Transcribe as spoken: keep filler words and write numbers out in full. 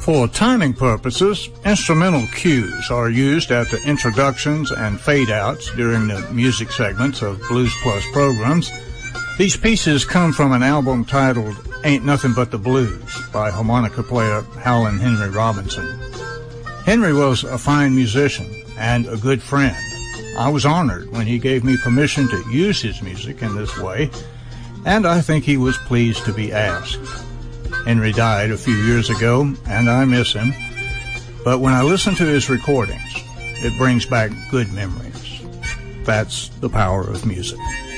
For timing purposes, instrumental cues are used at the introductions and fade-outs during the music segments of Blues Plus programs. These pieces come from an album titled Ain't Nothing But the Blues by harmonica player Howlin' Henry Robinson. Henry was a fine musician and a good friend. I was honored when he gave me permission to use his music in this way, and I think he was pleased to be asked. Henry died a few years ago, and I miss him, but when I listen to his recordings, it brings back good memories. That's the power of music.